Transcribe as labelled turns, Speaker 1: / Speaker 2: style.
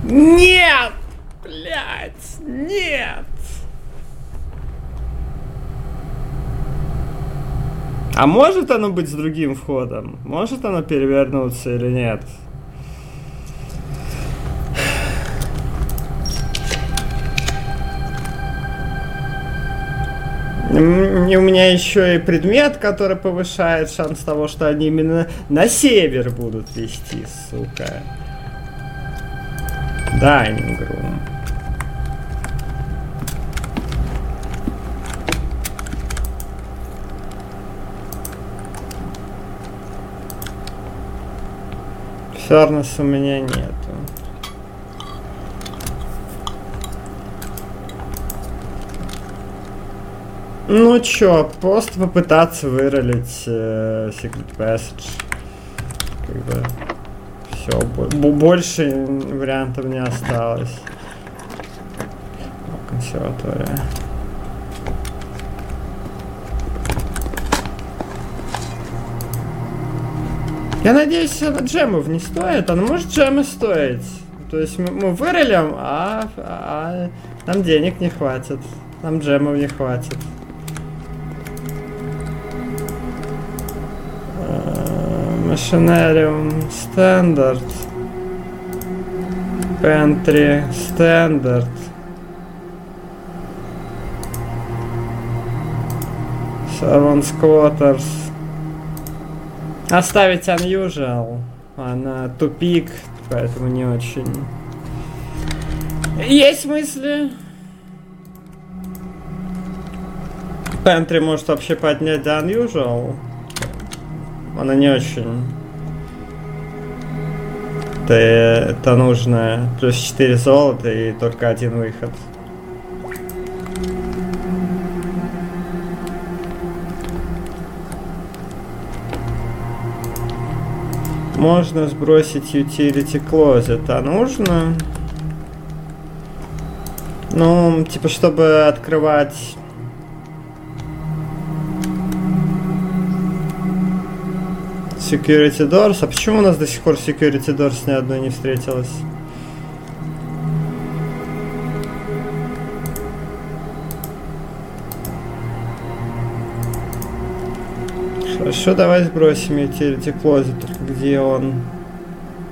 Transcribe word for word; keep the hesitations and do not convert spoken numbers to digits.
Speaker 1: Нет! Блять! Нет! А может оно быть с другим входом? Может оно перевернуться или нет? У меня еще и предмет, который повышает шанс того, что они именно на север будут вести, сука. Dining room. Фернес у меня нету. Ну чё, просто попытаться выролить э, Secret Passage. Как бы все, больше вариантов не осталось. О, консерватория. Я надеюсь, она джемов не стоит. Она может джемы стоить. То есть мы, мы выролим, а, а нам денег не хватит. Нам джемов не хватит. Машинариум стандарт. Пентри стандарт. Servants Quarters. Оставить unusual. Она тупик, поэтому не очень. Есть мысли. Пентри может вообще поднять до unusual. Она не очень. Это, это нужно плюс четыре золота и только один выход. Можно сбросить utility closet, а нужно? Ну, типа, чтобы открывать... Security Doors. А почему у нас до сих пор Security Doors ни одной не встретилась? Хорошо, давай сбросим Utility Closet. Где он?